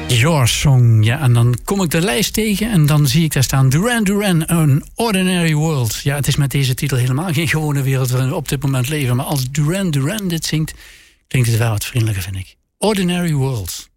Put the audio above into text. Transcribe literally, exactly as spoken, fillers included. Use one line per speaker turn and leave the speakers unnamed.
Your Song. Ja, en dan kom ik de lijst tegen en dan zie ik daar staan Duran Duran, An Ordinary World. Ja, het is met deze titel helemaal geen gewone wereld waarin we op dit moment leven. Maar als Duran Duran dit zingt, klinkt het wel wat vriendelijker, vind ik. Ordinary World.